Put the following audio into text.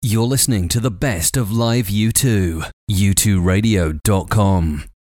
You're listening to the best of live U2. U2Radio.com.